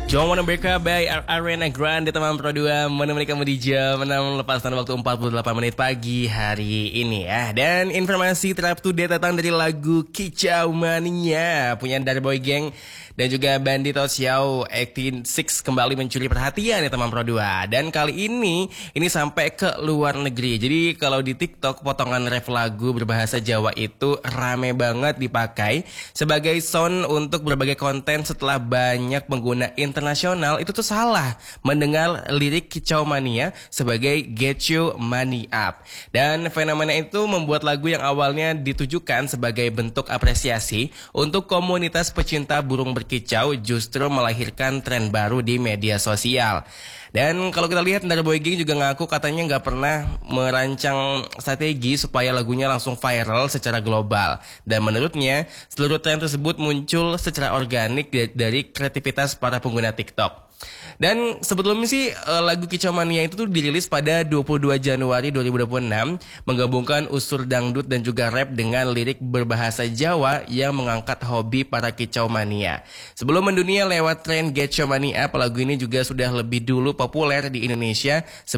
Don't Wanna Break Up by Ariana Grande, teman Pro 2, menemani kamu di jam 6 lepas tanda waktu 48 menit pagi hari ini ya. Dan informasi terupdate datang dari lagu Kicau Mania punya dari boy gang dan juga Bandito Xiao 186 kembali mencuri perhatian ya teman Pro 2. Dan kali ini sampai ke luar negeri. Jadi kalau di TikTok potongan ref lagu berbahasa Jawa itu rame banget dipakai sebagai sound untuk berbagai konten setelah banyak pengguna internasional itu tuh salah mendengar lirik Kicau Mania sebagai Get You Money Up. Dan fenomena itu membuat lagu yang awalnya ditujukan sebagai bentuk apresiasi untuk komunitas pecinta burung berkicau justru melahirkan tren baru di media sosial. Dan kalau kita lihat dari boy gang juga ngaku katanya nggak pernah merancang strategi supaya lagunya langsung viral secara global. Dan menurutnya seluruh tren tersebut muncul secara organik dari kreativitas para pengguna TikTok. Dan sebelumnya sih lagu Kicau Mania itu tuh dirilis pada 22 Januari 2026 menggabungkan unsur dangdut dan juga rap dengan lirik berbahasa Jawa yang mengangkat hobi para Kicau Mania. Sebelum mendunia lewat tren Get Your Money Up, lagu ini juga sudah lebih dulu populer di Indonesia